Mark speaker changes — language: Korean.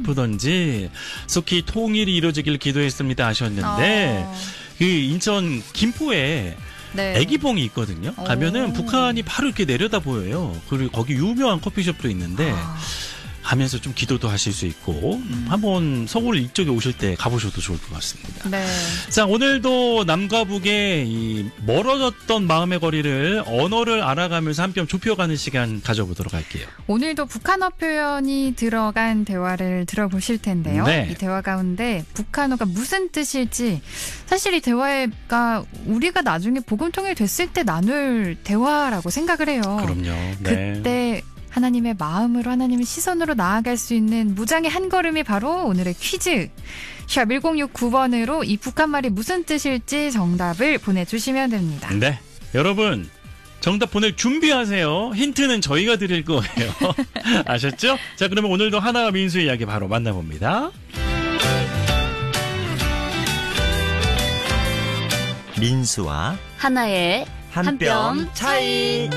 Speaker 1: 슬프던지 속히 통일이 이루어지길 기도했습니다 하셨는데 그 인천 김포에
Speaker 2: 네.
Speaker 1: 애기봉이 있거든요. 가면은 북한이 바로 이렇게 내려다 보여요. 그리고 거기 유명한 커피숍도 있는데 가면서 좀 기도도 하실 수 있고 한번 서울 이쪽에 오실 때 가보셔도 좋을 것 같습니다.
Speaker 2: 네.
Speaker 1: 자, 오늘도 남과 북의 이 멀어졌던 마음의 거리를 언어를 알아가면서 함께 좁혀가는 시간 가져보도록 할게요.
Speaker 2: 오늘도 북한어 표현이 들어간 대화를 들어보실 텐데요.
Speaker 1: 네.
Speaker 2: 이 대화 가운데 북한어가 무슨 뜻일지 사실 이 대화가 우리가 나중에 복음 통일 됐을 때 나눌 대화라고 생각을 해요.
Speaker 1: 그럼요. 네.
Speaker 2: 그때 하나님의 마음으로 하나님의 시선으로 나아갈 수 있는 무장의 한 걸음이 바로 오늘의 퀴즈. 샵 1069번으로 이 북한말이 무슨 뜻일지 정답을 보내주시면 됩니다.
Speaker 1: 네. 여러분 정답 보낼 준비하세요. 힌트는 저희가 드릴 거예요. 아셨죠? 자, 그러면 오늘도 하나와 민수의 이야기 바로 만나봅니다.
Speaker 3: 민수와
Speaker 4: 하나의
Speaker 3: 한 뼘 차이.